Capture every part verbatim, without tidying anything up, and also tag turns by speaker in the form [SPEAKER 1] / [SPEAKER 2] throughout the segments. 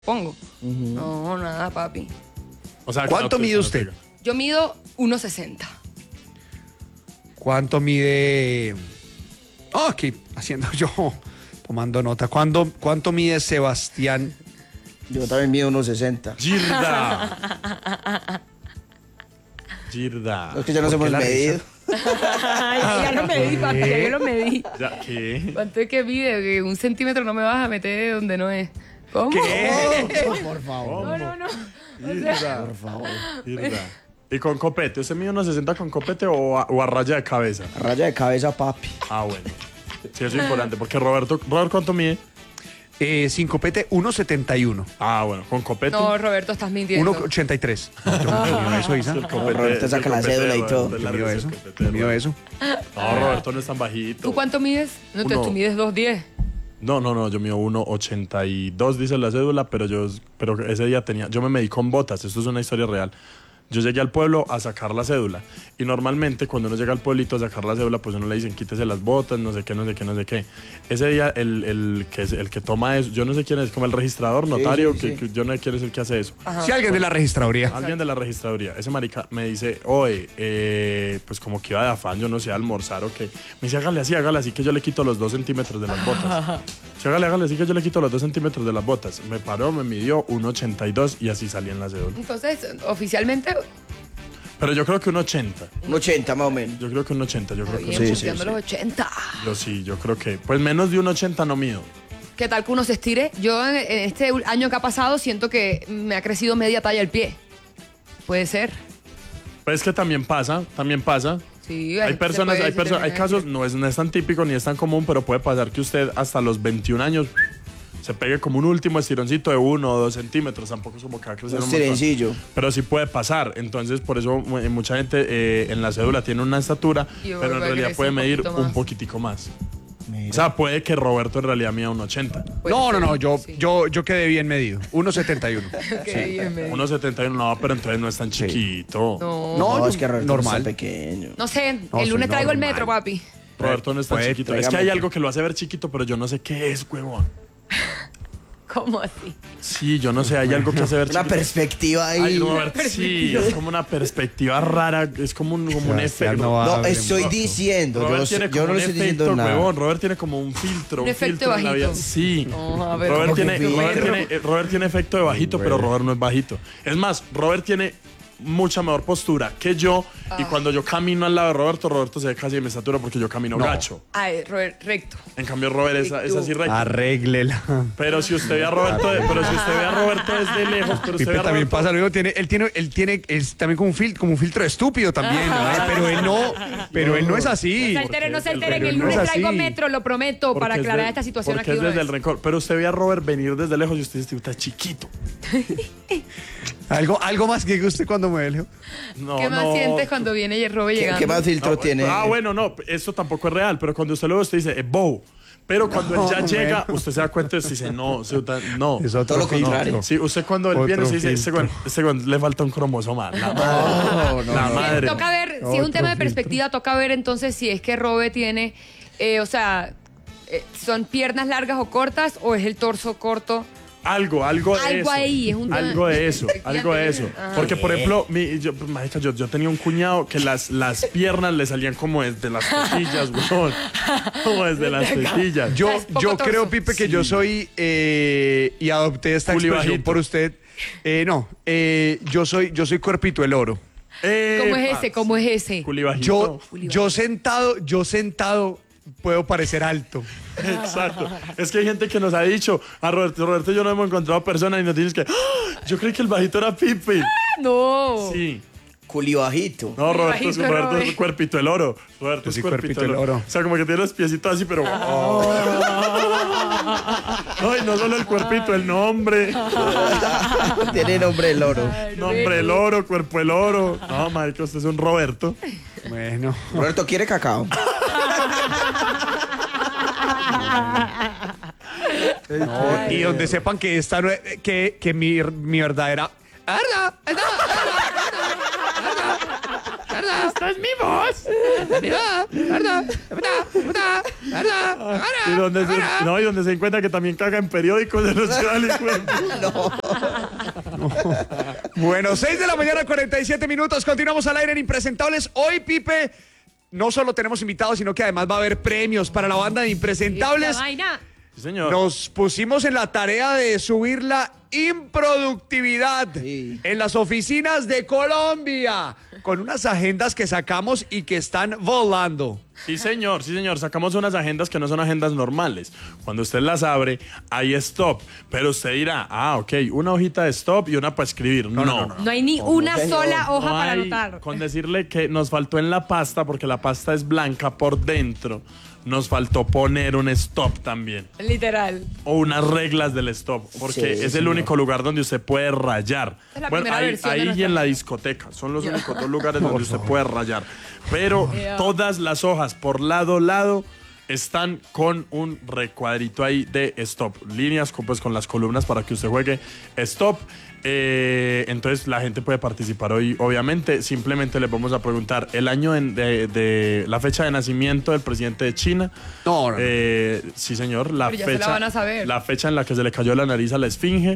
[SPEAKER 1] pongo. Uh-huh. No, nada, papi.
[SPEAKER 2] O sea,
[SPEAKER 3] ¿cuánto
[SPEAKER 2] no,
[SPEAKER 3] mide
[SPEAKER 2] no
[SPEAKER 3] usted?
[SPEAKER 2] pega.
[SPEAKER 1] Yo mido uno sesenta.
[SPEAKER 3] ¿Cuánto mide? Oh, aquí haciendo yo, tomando nota. ¿Cuánto, cuánto mide Sebastián?
[SPEAKER 4] Yo también mido uno sesenta.
[SPEAKER 2] Girda. Girda.
[SPEAKER 4] No, es que ya nos hemos medido.
[SPEAKER 1] Ay, ya lo medí, papi, ya yo lo medí.
[SPEAKER 2] Ya, ¿qué?
[SPEAKER 1] ¿Cuánto es que mide? Que un centímetro no me vas a meter donde no es. ¿Cómo?
[SPEAKER 3] ¿Qué?
[SPEAKER 4] Oh, por favor.
[SPEAKER 1] No, no, no.
[SPEAKER 2] Girda.
[SPEAKER 4] Por favor.
[SPEAKER 2] Girda. ¿Y con copete? ¿Usted mide uno sesenta con copete o a, o a raya de cabeza?
[SPEAKER 4] Raya de cabeza, papi.
[SPEAKER 2] Ah, bueno. Sí, eso es importante. Porque Roberto, Robert, ¿cuánto mide?
[SPEAKER 3] Eh, sin copete, uno setenta y uno.
[SPEAKER 2] Ah, bueno, con copete.
[SPEAKER 1] No, Roberto, estás mintiendo.
[SPEAKER 3] uno ochenta y tres. No, yo no mido eso, Isa.
[SPEAKER 2] El copete,
[SPEAKER 4] Roberto saca
[SPEAKER 2] el
[SPEAKER 4] la
[SPEAKER 2] copete
[SPEAKER 4] cédula
[SPEAKER 2] de
[SPEAKER 4] y todo.
[SPEAKER 2] Roberto es
[SPEAKER 3] Yo
[SPEAKER 2] largo,
[SPEAKER 3] mido
[SPEAKER 2] es el
[SPEAKER 3] eso.
[SPEAKER 2] copete
[SPEAKER 3] Yo
[SPEAKER 2] de
[SPEAKER 3] mido
[SPEAKER 2] Roberto.
[SPEAKER 3] eso.
[SPEAKER 2] No, Roberto no es tan bajito.
[SPEAKER 1] ¿Tú cuánto mides? No,
[SPEAKER 2] Uno.
[SPEAKER 1] tú mides dos diez.
[SPEAKER 2] No, no, no, yo mido uno ochenta y dos, dice la cédula, pero yo pero ese día tenía, yo me medí con botas, esto es una historia real. Yo llegué al pueblo a sacar la cédula y normalmente cuando uno llega al pueblito a sacar la cédula, pues uno le dicen quítese las botas, no sé qué, no sé qué, no sé qué. Ese día el, el, que, es- el que toma eso, yo no sé quién es, como el registrador, notario,
[SPEAKER 4] sí, sí.
[SPEAKER 2] Que, que yo no sé quién es el que hace eso.
[SPEAKER 3] Si alguien de la registraduría.
[SPEAKER 2] Alguien de la registraduría, ese marica me dice, oye, eh, pues como que iba de afán, yo no sé, a almorzar o qué. Me dice, hágale así, hágale así que yo le quito los dos centímetros de las botas. Sí, hágale, hágale así que yo le quito los dos centímetros de las botas. Me paró, me midió uno ochenta y dos y así salí en la cédula.
[SPEAKER 1] Entonces, oficialmente,
[SPEAKER 2] Pero yo creo que un ochenta.
[SPEAKER 4] Un ochenta más o menos.
[SPEAKER 2] Yo creo que un ochenta, yo creo que
[SPEAKER 1] bien,
[SPEAKER 4] Sí, sí,
[SPEAKER 1] puteando
[SPEAKER 4] sí.
[SPEAKER 1] los ochenta.
[SPEAKER 2] yo sí, yo creo que pues menos de un ochenta no mido.
[SPEAKER 1] ¿Qué tal que uno se estire? Yo en, en este año que ha pasado siento que me ha crecido media talla el pie. Puede ser.
[SPEAKER 2] Pues es que también pasa, también pasa.
[SPEAKER 1] Sí,
[SPEAKER 2] Hay
[SPEAKER 1] se
[SPEAKER 2] personas,
[SPEAKER 1] puede-
[SPEAKER 2] hay
[SPEAKER 1] se
[SPEAKER 2] personas, hay
[SPEAKER 1] termina de
[SPEAKER 2] casos, no es, no es tan típico ni es tan común, pero puede pasar que usted hasta los veintiún años se pegue como un último estironcito de uno o dos centímetros, tampoco es como que va a crecer
[SPEAKER 4] Un
[SPEAKER 2] un montón.
[SPEAKER 4] estirencillo.
[SPEAKER 2] Pero sí puede pasar, entonces por eso mu- mucha gente eh, en la cédula tiene una estatura,
[SPEAKER 1] Y
[SPEAKER 2] pero en
[SPEAKER 1] vuelve a
[SPEAKER 2] realidad
[SPEAKER 1] crecer
[SPEAKER 2] puede
[SPEAKER 1] un
[SPEAKER 2] medir
[SPEAKER 1] poquito
[SPEAKER 2] un
[SPEAKER 1] más.
[SPEAKER 2] poquitico más.
[SPEAKER 4] Mira.
[SPEAKER 2] O sea, puede que Roberto en realidad mida un ochenta.
[SPEAKER 1] Puede
[SPEAKER 3] No, no,
[SPEAKER 1] ser,
[SPEAKER 3] no, yo,
[SPEAKER 1] sí.
[SPEAKER 3] yo, yo quedé bien medido. uno setenta y uno.
[SPEAKER 1] Qué bien, me-
[SPEAKER 2] uno setenta y uno, no, pero entonces no es tan chiquito.
[SPEAKER 1] No.
[SPEAKER 3] No,
[SPEAKER 4] No,
[SPEAKER 3] yo-
[SPEAKER 4] es que Roberto
[SPEAKER 3] normal.
[SPEAKER 4] está pequeño.
[SPEAKER 1] No sé,
[SPEAKER 3] No,
[SPEAKER 1] el
[SPEAKER 3] soy
[SPEAKER 1] lunes traigo el
[SPEAKER 3] normal.
[SPEAKER 1] metro, papi.
[SPEAKER 2] Roberto no es tan
[SPEAKER 3] Puede,
[SPEAKER 2] chiquito. Es que
[SPEAKER 4] tráigame
[SPEAKER 2] hay
[SPEAKER 4] que-
[SPEAKER 2] algo que lo hace ver chiquito, pero yo no sé qué es, huevón.
[SPEAKER 1] ¿Cómo así?
[SPEAKER 2] Sí, yo no sé, hay algo que hace ver
[SPEAKER 4] Una
[SPEAKER 2] chiquito.
[SPEAKER 4] perspectiva ahí.
[SPEAKER 2] Ay, Robert, sí, es como una perspectiva rara, es como un, como un
[SPEAKER 3] Sebastián
[SPEAKER 2] efecto.
[SPEAKER 3] no va-
[SPEAKER 4] No,
[SPEAKER 3] Hable
[SPEAKER 4] estoy
[SPEAKER 3] mucho.
[SPEAKER 4] diciendo. Yo,
[SPEAKER 2] Robert
[SPEAKER 4] no sé-
[SPEAKER 2] tiene
[SPEAKER 4] yo
[SPEAKER 2] como
[SPEAKER 4] no
[SPEAKER 2] un
[SPEAKER 4] le estoy
[SPEAKER 2] efecto,
[SPEAKER 4] diciendo nada.
[SPEAKER 2] huevón. Robert tiene como un filtro,
[SPEAKER 1] Un
[SPEAKER 2] un,
[SPEAKER 1] efecto
[SPEAKER 2] filtro en la vida.
[SPEAKER 1] bajito.
[SPEAKER 2] Sí.
[SPEAKER 1] No, a ver,
[SPEAKER 2] Robert
[SPEAKER 4] ¿cómo
[SPEAKER 2] tiene,
[SPEAKER 4] que
[SPEAKER 2] Robert,
[SPEAKER 4] filtro?
[SPEAKER 2] tiene, eh, Robert tiene efecto de bajito, pero Robert no es bajito. Es más, Robert tiene mucha mejor postura que yo y cuando yo camino al lado de Roberto, Roberto se ve casi de mi estatura porque yo camino
[SPEAKER 3] No.
[SPEAKER 2] gacho.
[SPEAKER 1] Ay, Robert, recto.
[SPEAKER 2] En cambio, Robert es, es así recto.
[SPEAKER 3] Arréglela.
[SPEAKER 2] Pero si usted ve a Roberto, de- pero si usted ve a Roberto desde lejos, pero usted
[SPEAKER 3] Pipe
[SPEAKER 2] ve a
[SPEAKER 3] también
[SPEAKER 2] Roberto,
[SPEAKER 3] pasa luego, tiene, él tiene, él tiene, es también como un filtro, como un filtro estúpido también, ¿no? pero él no, pero él no es así.
[SPEAKER 1] No se alteren, no se alteren.
[SPEAKER 3] Pero
[SPEAKER 1] El
[SPEAKER 3] no es
[SPEAKER 1] lunes traigo
[SPEAKER 3] así.
[SPEAKER 1] metro, lo prometo, para
[SPEAKER 2] porque es
[SPEAKER 1] aclarar
[SPEAKER 2] de-
[SPEAKER 1] esta situación
[SPEAKER 2] porque
[SPEAKER 1] aquí.
[SPEAKER 2] es
[SPEAKER 1] de una
[SPEAKER 2] desde el
[SPEAKER 1] vez.
[SPEAKER 2] rencor. Pero usted ve a Robert venir desde lejos y usted dice, está chiquito.
[SPEAKER 3] Algo, algo más que guste cuando me ve, Leo.
[SPEAKER 2] No,
[SPEAKER 1] ¿Qué más
[SPEAKER 2] no.
[SPEAKER 1] sientes cuando viene y Robe
[SPEAKER 4] ¿Qué,
[SPEAKER 1] llegando?
[SPEAKER 4] qué más filtro
[SPEAKER 2] No,
[SPEAKER 4] tiene?
[SPEAKER 2] Ah, bueno, no, eso tampoco es real, pero cuando usted luego usted dice, es bow. Pero cuando él ya
[SPEAKER 3] No,
[SPEAKER 2] llega,
[SPEAKER 3] bueno.
[SPEAKER 2] usted se da cuenta y usted dice, no, sí, usted- no.
[SPEAKER 3] Es otro
[SPEAKER 4] Todo lo
[SPEAKER 3] filtro.
[SPEAKER 4] contrario.
[SPEAKER 2] Sí, usted cuando él
[SPEAKER 3] Otro
[SPEAKER 2] viene se dice, ese
[SPEAKER 3] filtro.
[SPEAKER 2] güey, ese güey le falta un cromosoma. La madre.
[SPEAKER 4] No, no,
[SPEAKER 2] la
[SPEAKER 4] no.
[SPEAKER 2] madre.
[SPEAKER 1] Toca ver, si es
[SPEAKER 3] Otro
[SPEAKER 1] un tema de
[SPEAKER 3] filtro.
[SPEAKER 1] perspectiva, toca ver entonces si es que Robe tiene, eh, o sea, eh, son piernas largas o cortas o es el torso corto.
[SPEAKER 2] Algo, algo de
[SPEAKER 1] Algo
[SPEAKER 2] eso.
[SPEAKER 1] ahí, es un tema-
[SPEAKER 2] Algo de eso, algo de eso.
[SPEAKER 1] Ajá.
[SPEAKER 2] Porque, por ejemplo, mi, yo, pues, marica, yo, yo tenía un cuñado que las, las piernas le salían como desde las tetillas, weón. Como desde las tetillas.
[SPEAKER 3] Yo,
[SPEAKER 1] Es poco
[SPEAKER 3] yo
[SPEAKER 1] torso.
[SPEAKER 3] creo, Pipe, que yo soy, eh, y adopté esta
[SPEAKER 2] Culi
[SPEAKER 3] expresión
[SPEAKER 2] bajito.
[SPEAKER 3] por usted. Eh, no, eh, yo soy, yo soy cuerpito el oro.
[SPEAKER 1] ¿Cómo es
[SPEAKER 2] Epa.
[SPEAKER 1] ese? ¿Cómo es ese?
[SPEAKER 2] Culi bajito.
[SPEAKER 3] Yo, yo sentado, yo sentado puedo parecer alto.
[SPEAKER 2] Exacto. Es que hay gente que nos ha dicho, a Roberto, Roberto y yo no hemos encontrado personas y nos dicen que ¡ah! Yo creí que el bajito era Pipe.
[SPEAKER 1] No.
[SPEAKER 2] Sí.
[SPEAKER 4] Culi bajito.
[SPEAKER 2] No, Roberto, es,
[SPEAKER 1] bajito,
[SPEAKER 2] Roberto es
[SPEAKER 1] Robert.
[SPEAKER 2] el cuerpito del oro. Roberto
[SPEAKER 3] Yo
[SPEAKER 2] es
[SPEAKER 3] soy
[SPEAKER 2] cuerpito, del oro. O sea, como que tiene los piecitos así, pero. Ay, no solo el cuerpito, el nombre.
[SPEAKER 4] Tiene nombre el oro.
[SPEAKER 2] Nombre el oro, cuerpo el oro. No, marico, usted es un Roberto.
[SPEAKER 3] Bueno.
[SPEAKER 4] Roberto quiere cacao.
[SPEAKER 3] No, y donde sepan que esta no es- que, que mi, mi verdadera. ¿Verdad? ¿Verdad? ¿Verdad? esta es mi voz.
[SPEAKER 2] Y donde se, no, y donde se encuentra que también caga en periódicos de los ciudadanos.
[SPEAKER 3] Bueno, seis de la mañana, cuarenta y siete minutos. Continuamos al aire en Impresentables. Hoy, Pipe, no solo tenemos invitados, sino que además va a haber premios para la banda de Impresentables.
[SPEAKER 1] Esta vaina.
[SPEAKER 2] Sí, señor.
[SPEAKER 3] Nos pusimos en la tarea de subir la improductividad
[SPEAKER 4] Sí.
[SPEAKER 3] en las oficinas de Colombia, con unas agendas que sacamos y que están volando.
[SPEAKER 2] Sí, señor, sí, señor. Sacamos unas agendas que no son agendas normales. Cuando usted las abre, hay stop. Pero usted dirá, ah, ok, una hojita de stop y una para escribir. No, no, no.
[SPEAKER 1] No hay ni una
[SPEAKER 4] señor.
[SPEAKER 1] sola hoja
[SPEAKER 2] No
[SPEAKER 1] para
[SPEAKER 2] hay-
[SPEAKER 1] anotar.
[SPEAKER 2] Con decirle que nos faltó en la pasta, porque la pasta es blanca por dentro, nos faltó poner un stop también.
[SPEAKER 1] Literal.
[SPEAKER 2] O unas reglas del stop, porque
[SPEAKER 4] Sí,
[SPEAKER 2] es el
[SPEAKER 4] señor.
[SPEAKER 2] único lugar donde usted puede rayar.
[SPEAKER 1] Es la
[SPEAKER 2] Bueno,
[SPEAKER 1] primera
[SPEAKER 2] ahí,
[SPEAKER 1] versión de
[SPEAKER 2] ahí y
[SPEAKER 1] nuestra
[SPEAKER 2] en la
[SPEAKER 1] agenda.
[SPEAKER 2] discoteca. Son los únicos dos lugares donde usted puede rayar. Pero todas las hojas por lado lado están con un recuadrito ahí de stop. Líneas con, pues, con las columnas para que usted juegue stop. Eh, entonces la gente puede participar hoy, obviamente. Simplemente les vamos a preguntar el año en- de, de la fecha de nacimiento del presidente de China.
[SPEAKER 3] No, no, no.
[SPEAKER 2] Eh, sí, señor. La
[SPEAKER 1] Pero ya se
[SPEAKER 2] fecha,
[SPEAKER 1] la van a saber.
[SPEAKER 2] la fecha en la que se le cayó la nariz a la esfinge.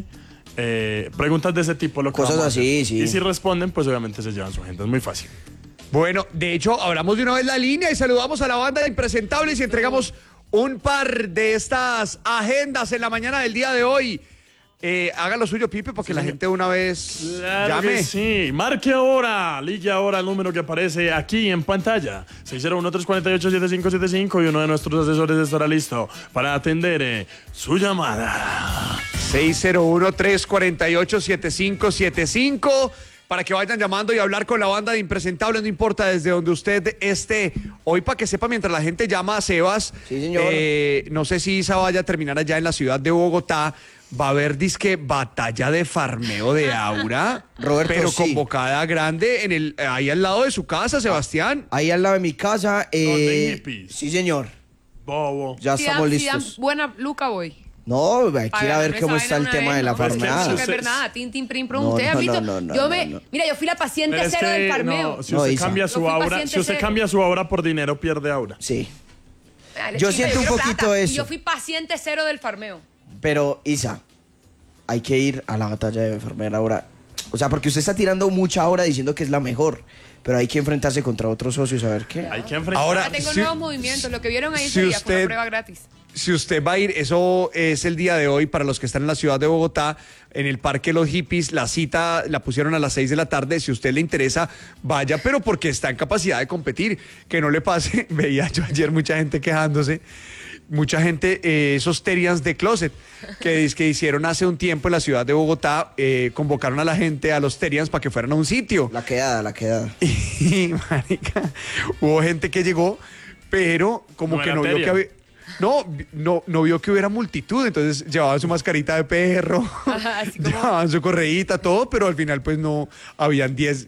[SPEAKER 2] Eh, preguntas de ese tipo. Lo que
[SPEAKER 4] Cosas
[SPEAKER 2] vamos a hacer.
[SPEAKER 4] así, sí.
[SPEAKER 2] Y si responden, pues obviamente se llevan su agenda. Es muy fácil.
[SPEAKER 3] Bueno, de hecho, hablamos de una vez la línea y saludamos a la banda de Impresentables y entregamos un par de estas agendas en la mañana del día de hoy. Eh, haga lo suyo, Pipe, porque la gente una vez
[SPEAKER 2] Claro
[SPEAKER 3] llame.
[SPEAKER 2] que sí. Marque ahora. Ligue ahora el número que aparece aquí en pantalla. seis cero uno, tres cuatro ocho, siete cinco siete cinco y uno de nuestros asesores estará listo para atender eh, su llamada.
[SPEAKER 3] seis cero uno, tres cuatro ocho, siete cinco siete cinco para que vayan llamando y hablar con la banda de Impresentables, no importa desde donde usted esté. Hoy, para que sepa, mientras la gente llama a Sebas,
[SPEAKER 4] Sí, señor.
[SPEAKER 3] eh, no sé si Isa vaya a terminar allá en la ciudad de Bogotá, va a haber disque batalla de farmeo de Aura,
[SPEAKER 4] Roberto,
[SPEAKER 3] pero
[SPEAKER 4] sí.
[SPEAKER 3] convocada grande en el ahí al lado de su casa, Sebastián.
[SPEAKER 4] Ahí al lado de mi casa.
[SPEAKER 2] ¿Dónde,
[SPEAKER 4] Eh,
[SPEAKER 2] hippies?
[SPEAKER 4] sí, señor.
[SPEAKER 2] Bobo.
[SPEAKER 4] Ya
[SPEAKER 1] Si
[SPEAKER 4] estamos
[SPEAKER 1] dan, si dan
[SPEAKER 4] listos.
[SPEAKER 1] buena luca voy.
[SPEAKER 4] No, hay que ir a ver
[SPEAKER 1] Págame
[SPEAKER 4] cómo
[SPEAKER 1] esa
[SPEAKER 4] está el
[SPEAKER 1] vaina
[SPEAKER 4] tema
[SPEAKER 1] una
[SPEAKER 4] de la
[SPEAKER 1] vez,
[SPEAKER 2] Pues es que
[SPEAKER 4] farmeada.
[SPEAKER 1] No, es
[SPEAKER 2] Usted-
[SPEAKER 1] verdad, tin, tin, prim, prum.
[SPEAKER 4] No,
[SPEAKER 1] Ustedes han
[SPEAKER 4] no,
[SPEAKER 1] visto.
[SPEAKER 4] no, no,
[SPEAKER 1] yo
[SPEAKER 4] no,
[SPEAKER 1] me.
[SPEAKER 4] no.
[SPEAKER 1] Mira, yo fui la paciente
[SPEAKER 2] Pero es
[SPEAKER 1] cero del
[SPEAKER 2] que,
[SPEAKER 1] farmeo.
[SPEAKER 2] no, si
[SPEAKER 4] No,
[SPEAKER 2] usted
[SPEAKER 4] Isa.
[SPEAKER 2] cambia
[SPEAKER 1] Yo
[SPEAKER 2] su
[SPEAKER 1] fui
[SPEAKER 2] aura,
[SPEAKER 1] paciente
[SPEAKER 2] si usted
[SPEAKER 1] cero.
[SPEAKER 2] cambia su aura por dinero, pierde aura.
[SPEAKER 4] Sí,
[SPEAKER 1] Dale,
[SPEAKER 4] yo
[SPEAKER 1] chica,
[SPEAKER 4] siento un
[SPEAKER 1] quiero
[SPEAKER 4] poquito
[SPEAKER 1] plata.
[SPEAKER 4] eso.
[SPEAKER 1] Y yo fui paciente cero del farmeo.
[SPEAKER 4] pero Isa, hay que ir a la batalla de enfermera ahora. O sea, porque usted está tirando mucha hora diciendo que es la mejor, pero hay que enfrentarse contra otros socios a ver qué.
[SPEAKER 2] Hay que enfrentar.
[SPEAKER 3] Ahora,
[SPEAKER 1] Ya tengo
[SPEAKER 3] si-
[SPEAKER 1] nuevos movimientos. Lo que vieron ahí
[SPEAKER 3] si
[SPEAKER 1] ese día fue
[SPEAKER 3] usted-
[SPEAKER 1] una prueba gratis.
[SPEAKER 3] Si usted va a ir, eso es el día de hoy para los que están en la ciudad de Bogotá, en el Parque Los Hippies. La cita la pusieron a las seis de la tarde. Si a usted le interesa, vaya, pero porque está en capacidad de competir. Que no le pase. Veía yo ayer mucha gente quejándose. Mucha gente, eh, esos Terians de Closet, que, es que hicieron hace un tiempo en la ciudad de Bogotá, eh, convocaron a la gente, a los Terians, para que fueran a un sitio.
[SPEAKER 4] La quedada, la quedada.
[SPEAKER 3] Y, marica, hubo gente que llegó, pero como
[SPEAKER 2] No
[SPEAKER 3] que
[SPEAKER 2] era
[SPEAKER 3] no vio
[SPEAKER 2] Terian.
[SPEAKER 3] que había... No, no, no vio que hubiera multitud, entonces llevaban su mascarita de perro,
[SPEAKER 1] Ajá, así como-
[SPEAKER 3] llevaban su correíta, todo, pero al final pues no, habían diez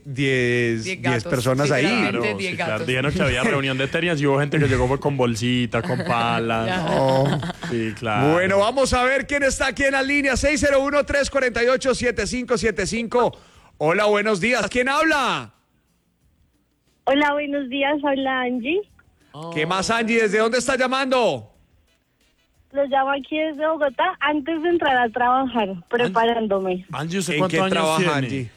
[SPEAKER 1] Diez gatos,
[SPEAKER 3] personas ahí.
[SPEAKER 1] literalmente.
[SPEAKER 2] Claro,
[SPEAKER 1] diez
[SPEAKER 2] sí, claro.
[SPEAKER 1] gatos.
[SPEAKER 2] Dijeron que había reunión de terias y hubo gente que llegó fue con bolsita, con palas.
[SPEAKER 1] Ya.
[SPEAKER 3] Oh.
[SPEAKER 2] Sí, claro.
[SPEAKER 3] Bueno, vamos a ver quién está aquí en la línea, seis cero uno, tres cuatro ocho, siete cinco siete cinco. Hola, buenos días, ¿quién habla?
[SPEAKER 5] Hola, buenos días, habla Angie.
[SPEAKER 3] ¿Qué más, Angie? ¿Desde dónde está llamando?
[SPEAKER 5] Los llamo aquí desde Bogotá antes de entrar a trabajar, preparándome.
[SPEAKER 2] Angie, ¿usted
[SPEAKER 3] ¿En
[SPEAKER 2] cuántos
[SPEAKER 3] qué
[SPEAKER 2] años
[SPEAKER 3] trabaja,
[SPEAKER 2] tiene?
[SPEAKER 3] Angie?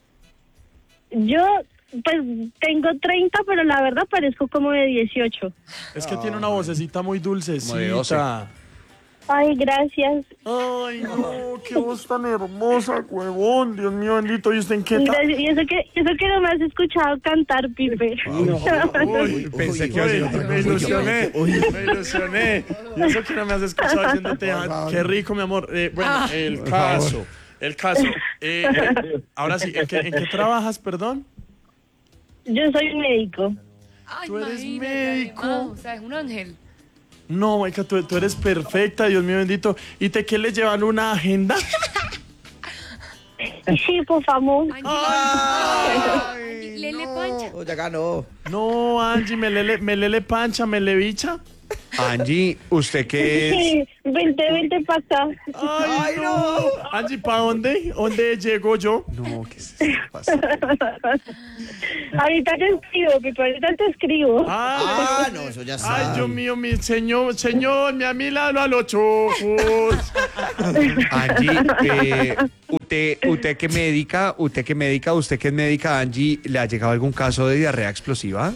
[SPEAKER 5] Yo, pues, tengo treinta, pero la verdad parezco como de dieciocho.
[SPEAKER 2] Es que tiene una vocecita muy
[SPEAKER 3] Como de doce.
[SPEAKER 2] dulcecita.
[SPEAKER 5] Ay, gracias.
[SPEAKER 2] Ay, no, qué voz tan hermosa, huevón. Dios mío, bendito. ¿Y usted en qué tal?
[SPEAKER 5] Gracias. Y eso que, eso que no me has escuchado cantar, Pipe.
[SPEAKER 2] Uy,
[SPEAKER 3] Pensé que
[SPEAKER 2] uy,
[SPEAKER 3] iba a ser otra
[SPEAKER 2] me
[SPEAKER 3] cosa.
[SPEAKER 2] ilusioné, me ilusioné. Y eso que no me has escuchado diciéndote, ah, qué rico, mi amor. Eh, bueno, el caso, el caso. Eh, eh, ahora sí, ¿en qué, en qué trabajas, perdón?
[SPEAKER 5] Yo soy médico.
[SPEAKER 1] Ay,
[SPEAKER 2] Tú eres
[SPEAKER 1] imagínate,
[SPEAKER 2] médico.
[SPEAKER 1] además, o sea, es un ángel.
[SPEAKER 2] No, Maika, tú, tú eres perfecta, Dios mío bendito. ¿Y te qué le llevan una agenda?
[SPEAKER 5] Sí, por favor.
[SPEAKER 1] Angie,
[SPEAKER 2] Ay,
[SPEAKER 1] Angie, Lele
[SPEAKER 2] no.
[SPEAKER 1] Pancha.
[SPEAKER 4] Oh, ya ganó.
[SPEAKER 2] No, Angie, me lele, me lele pancha, me le bicha.
[SPEAKER 3] Angie, ¿usted qué es?
[SPEAKER 5] Sí, vente, vente para acá.
[SPEAKER 2] Ay, no. Angie, ¿para dónde? ¿Dónde llego yo?
[SPEAKER 3] No, ¿qué se está pasando?
[SPEAKER 5] Ahorita te escribo, Pipo, ahorita te escribo.
[SPEAKER 2] Ah,
[SPEAKER 4] Ah, no, eso ya está.
[SPEAKER 2] Ay, Dios mío, mi señor, señor, me amilalo a los chojos.
[SPEAKER 3] Angie, eh, usted, usted que médica, usted que médica, usted que es médica, Angie, ¿le ha llegado algún caso de diarrea explosiva?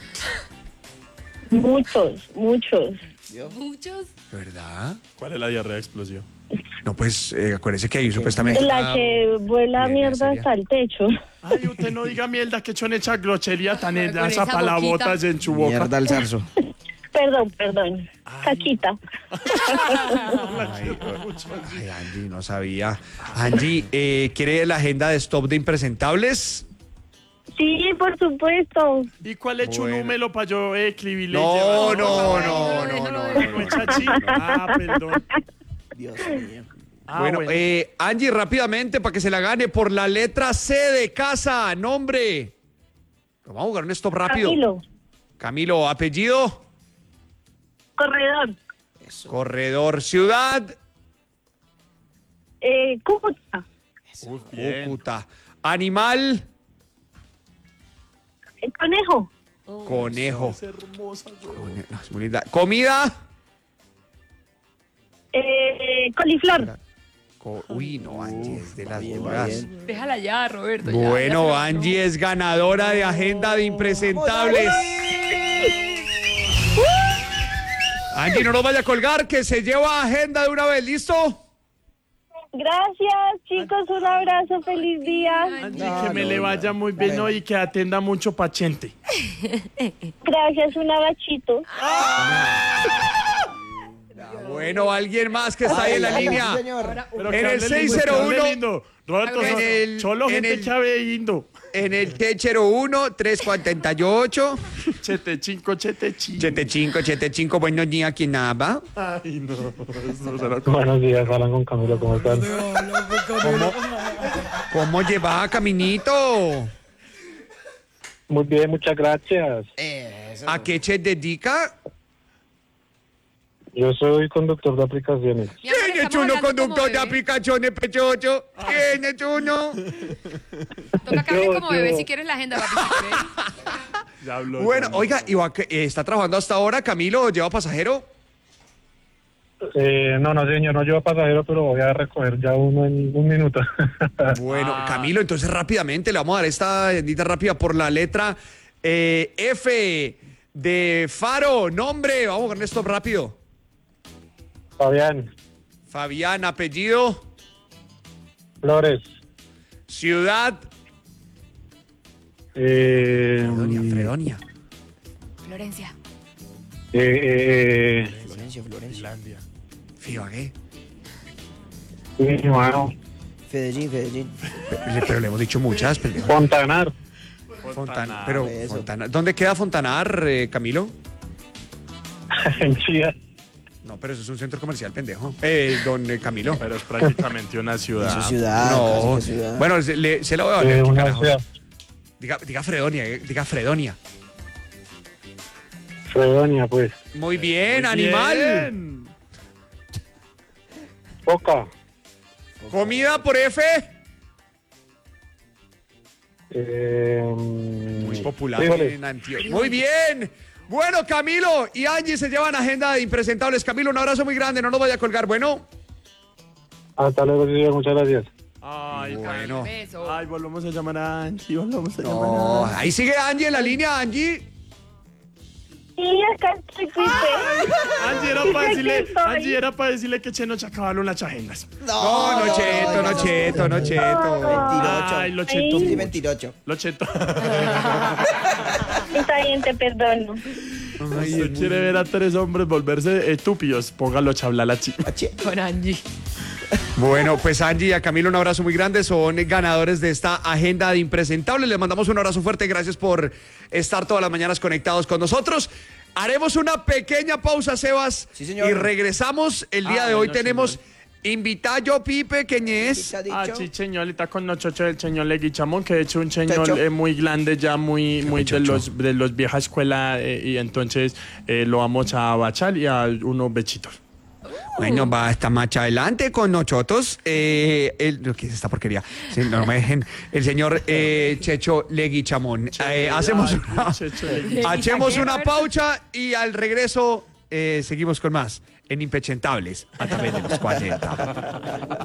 [SPEAKER 5] Muchos, muchos.
[SPEAKER 1] Muchos.
[SPEAKER 3] ¿Verdad?
[SPEAKER 2] ¿Cuál es la diarrea explosiva?
[SPEAKER 3] No, pues eh, acuérdese que ahí supuestamente...
[SPEAKER 5] La
[SPEAKER 3] una-
[SPEAKER 5] que vuela
[SPEAKER 3] Bien,
[SPEAKER 5] mierda
[SPEAKER 3] sería.
[SPEAKER 5] hasta el techo.
[SPEAKER 2] Ay, usted no diga mierda que echó en esa grochería tan
[SPEAKER 1] Con
[SPEAKER 2] esa
[SPEAKER 1] esa
[SPEAKER 2] para la
[SPEAKER 1] boquita.
[SPEAKER 2] botas en su boca.
[SPEAKER 4] Mierda al zarzo.
[SPEAKER 5] Perdón, perdón. Caquita.
[SPEAKER 3] Ay, ay, Angie, no sabía. Angie, eh, ¿quiere la agenda de Stop de Impresentables?
[SPEAKER 5] Sí, por supuesto.
[SPEAKER 2] ¿Y cuál es su
[SPEAKER 3] Bueno.
[SPEAKER 2] número para yo eh, escribirle? y
[SPEAKER 3] No,
[SPEAKER 2] llevarlo?
[SPEAKER 3] no,
[SPEAKER 1] no,
[SPEAKER 3] no,
[SPEAKER 1] no,
[SPEAKER 3] no,
[SPEAKER 1] no,
[SPEAKER 3] no.
[SPEAKER 2] No es chachi. Ah, perdón.
[SPEAKER 4] Dios mío.
[SPEAKER 2] Ah,
[SPEAKER 3] Bueno, eh, Angie, rápidamente para que se la gane por la letra C de casa, nombre. Vamos a jugar un stop rápido.
[SPEAKER 5] Camilo.
[SPEAKER 3] Camilo, apellido,
[SPEAKER 5] Corredor.
[SPEAKER 3] corredor, ciudad,
[SPEAKER 5] Eh, Cúcuta.
[SPEAKER 2] Uf, bien.
[SPEAKER 3] Cúcuta, animal,
[SPEAKER 5] Eh, Conejo.
[SPEAKER 3] conejo.
[SPEAKER 2] Es hermosa, yo.
[SPEAKER 3] Cone- no, es muy linda. Comida.
[SPEAKER 5] Eh, coliflor.
[SPEAKER 3] Co- Uy, no, Angie es de las
[SPEAKER 4] bien, va
[SPEAKER 3] duras.
[SPEAKER 4] bien.
[SPEAKER 1] Déjala ya, Roberto. ya, ya se
[SPEAKER 3] Bueno,
[SPEAKER 1] lo
[SPEAKER 3] Angie es ganadora de agenda de impresentables. Angie, no nos vaya a colgar, que se lleva agenda de una vez, ¿listo?
[SPEAKER 5] Gracias, chicos. Un abrazo. Feliz día.
[SPEAKER 2] Angie,
[SPEAKER 4] No,
[SPEAKER 2] que me
[SPEAKER 4] no,
[SPEAKER 2] le
[SPEAKER 4] no.
[SPEAKER 2] vaya muy bien hoy y que atenda mucho paciente.
[SPEAKER 5] Gracias, un abachito.
[SPEAKER 3] Bueno, alguien más que está ahí en la
[SPEAKER 4] Ay,
[SPEAKER 3] línea.
[SPEAKER 4] sí, señor.
[SPEAKER 2] Pero
[SPEAKER 3] En
[SPEAKER 2] que
[SPEAKER 3] el
[SPEAKER 2] hable lindo,
[SPEAKER 3] seis cero uno.
[SPEAKER 2] que hable lindo. Roberto,
[SPEAKER 3] En
[SPEAKER 2] so-
[SPEAKER 3] el-
[SPEAKER 2] solo
[SPEAKER 3] en
[SPEAKER 2] gente
[SPEAKER 3] el-
[SPEAKER 2] que hable lindo.
[SPEAKER 3] En el T cero uno tres cuatro ocho
[SPEAKER 2] Chete cinco, chete cinco.
[SPEAKER 3] siete cinco siete cinco. Buenos días, ¿quién habla?
[SPEAKER 2] Ay, no. Eso será como-
[SPEAKER 6] Buenos días, hablan con Camilo, ¿cómo están?
[SPEAKER 3] ¿Cómo lleva, Caminito?
[SPEAKER 6] Muy bien, muchas gracias.
[SPEAKER 4] Eso.
[SPEAKER 3] ¿A qué se dedica?
[SPEAKER 6] Yo soy conductor de aplicaciones.
[SPEAKER 1] Mi amor,
[SPEAKER 3] ¿Quién es
[SPEAKER 1] estamos
[SPEAKER 3] uno
[SPEAKER 1] hablando
[SPEAKER 3] conductor
[SPEAKER 1] como
[SPEAKER 3] de
[SPEAKER 1] bebé.
[SPEAKER 3] aplicaciones, pechocho? ¿Quién es uno?
[SPEAKER 1] Toca que hables
[SPEAKER 6] Yo,
[SPEAKER 1] como bebé
[SPEAKER 6] yo.
[SPEAKER 1] si quieres la agenda, papi. si quieres.
[SPEAKER 2] Ya habló.
[SPEAKER 3] Bueno,
[SPEAKER 2] ya.
[SPEAKER 3] oiga, ¿y va que- eh, está trabajando hasta ahora, Camilo? ¿Lleva pasajero?
[SPEAKER 6] Eh, no, no, señor, no llevo pasajero, pero voy a recoger ya uno en un minuto.
[SPEAKER 3] Bueno,
[SPEAKER 2] Ah.
[SPEAKER 3] Camilo, entonces rápidamente le vamos a dar esta bendita rápida por la letra eh, F de Faro, nombre, vamos con esto rápido.
[SPEAKER 6] Fabián,
[SPEAKER 3] Fabián, apellido,
[SPEAKER 6] Flores.
[SPEAKER 3] ciudad,
[SPEAKER 6] Eh,
[SPEAKER 3] Fredonia, Fredonia.
[SPEAKER 1] Florencia.
[SPEAKER 6] eh, eh,
[SPEAKER 4] Florencia, Florencia.
[SPEAKER 2] Finlandia.
[SPEAKER 3] Fibagué.
[SPEAKER 6] eh, mi hermano,
[SPEAKER 4] Fedellín, Fedellín.
[SPEAKER 3] Pe- Pero le hemos dicho muchas, pendejo.
[SPEAKER 6] Fontanar.
[SPEAKER 3] Fontana, pero
[SPEAKER 4] eso.
[SPEAKER 3] Fontana- ¿dónde queda Fontanar, eh, Camilo?
[SPEAKER 6] En Chía.
[SPEAKER 3] No, pero eso es un centro comercial, pendejo. Eh, don eh, Camilo.
[SPEAKER 2] Pero es prácticamente una
[SPEAKER 4] Eso
[SPEAKER 2] ciudad.
[SPEAKER 4] es ciudad.
[SPEAKER 3] No,
[SPEAKER 4] casi que ciudad.
[SPEAKER 3] bueno, se, le, se la voy a valer.
[SPEAKER 6] Eh,
[SPEAKER 3] ¿qué
[SPEAKER 6] una
[SPEAKER 3] carajos?
[SPEAKER 6] ciudad.
[SPEAKER 3] Diga, diga Fredonia, eh, diga Fredonia.
[SPEAKER 6] Fredonia, pues.
[SPEAKER 3] Muy bien,
[SPEAKER 2] Muy
[SPEAKER 3] animal.
[SPEAKER 2] bien.
[SPEAKER 6] Poca.
[SPEAKER 3] Comida por F.
[SPEAKER 6] Eh,
[SPEAKER 3] Muy popular
[SPEAKER 6] frijoles.
[SPEAKER 3] en Antioquia. Muy bien. Bueno, Camilo y Angie se llevan agenda de impresentables. Camilo, un abrazo muy grande, no nos vaya a colgar. Bueno,
[SPEAKER 6] Hasta luego, señor, muchas gracias.
[SPEAKER 2] Ay,
[SPEAKER 3] bueno.
[SPEAKER 1] Beso.
[SPEAKER 2] Ay, volvemos a llamar a Angie. Volvemos a
[SPEAKER 3] No,
[SPEAKER 2] llamar a
[SPEAKER 3] ahí sigue Angie en la línea, Angie.
[SPEAKER 5] Sí, acá estoy, Pipe.
[SPEAKER 2] Angie era para
[SPEAKER 5] Aquí
[SPEAKER 2] decirle,
[SPEAKER 5] estoy.
[SPEAKER 2] Angie era para decirle que Cheno se acabaron las agendas.
[SPEAKER 3] No, no, cheto, no, cheto, no, cheto.
[SPEAKER 4] Mentirocho.
[SPEAKER 2] Ay, lo cheto.
[SPEAKER 4] Sí, mentirocho.
[SPEAKER 2] Lo cheto.
[SPEAKER 5] Está bien, te perdono.
[SPEAKER 3] Ay,
[SPEAKER 2] Usted quiere ver a tres hombres volverse estúpidos, póngalo a chablar a la chica.
[SPEAKER 4] Achí.
[SPEAKER 1] Con Angie.
[SPEAKER 3] Bueno, pues Angie y a Camilo un abrazo muy grande, son ganadores de esta agenda de impresentables. Les mandamos un abrazo fuerte, gracias por estar todas las mañanas conectados con nosotros. Haremos una pequeña pausa, Sebas,
[SPEAKER 4] Sí, señor.
[SPEAKER 3] y regresamos. El día
[SPEAKER 2] Ah,
[SPEAKER 3] de hoy
[SPEAKER 2] bueno,
[SPEAKER 3] tenemos
[SPEAKER 2] señor.
[SPEAKER 3] Invita yo, Pipe, ¿quiénes?
[SPEAKER 4] ¿Qué te ha
[SPEAKER 2] Ah,
[SPEAKER 4] dicho?
[SPEAKER 2] sí, señor, está con nosotros el señor Leguichamón, que es un señor
[SPEAKER 4] Checho.
[SPEAKER 2] eh, muy grande ya, muy, muy de
[SPEAKER 3] Checho.
[SPEAKER 2] los, de los vieja escuela, eh, y entonces eh, lo vamos a bachar y a unos bechitos.
[SPEAKER 3] Bueno, va hasta más adelante con nosotros. Eh, el, ¿Qué es esta porquería? Sí, no me dejen. El señor eh, Checho Leguichamón. Eh, hacemos
[SPEAKER 2] Ay,
[SPEAKER 3] una,
[SPEAKER 2] Checho Leguichamón.
[SPEAKER 3] hacemos
[SPEAKER 1] ¿Qué?
[SPEAKER 3] una pausa y al regreso eh, seguimos con más en Impechentables a través de los cuarenta.